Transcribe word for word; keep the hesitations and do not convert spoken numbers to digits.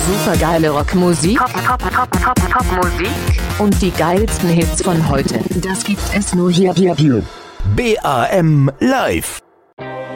Supergeile Rockmusik, Pop, Pop, Pop, Pop, Popmusik und die geilsten Hits von heute. Das gibt es nur hier, hier, hier. B A M Live.